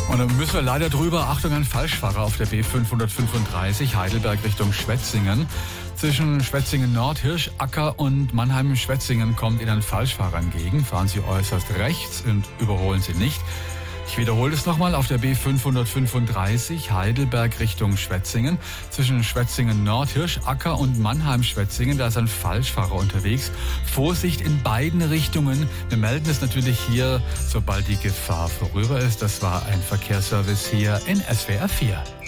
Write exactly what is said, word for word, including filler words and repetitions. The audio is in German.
Und dann müssen wir leider drüber. Achtung, ein Falschfahrer auf der B fünfhundertfünfunddreißig Heidelberg Richtung Schwetzingen. Zwischen Schwetzingen Nord, Hirschacker und Mannheim-Schwetzingen kommt Ihnen ein Falschfahrer entgegen. Fahren Sie äußerst rechts und überholen Sie nicht. Ich wiederhole es nochmal, auf der B fünfhundertfünfunddreißig Heidelberg Richtung Schwetzingen. Zwischen Schwetzingen Nord, Hirschacker und Mannheim-Schwetzingen, da ist ein Falschfahrer unterwegs. Vorsicht in beiden Richtungen. Wir melden es natürlich hier, sobald die Gefahr vorüber ist. Das war ein Verkehrsservice hier in S W R vier.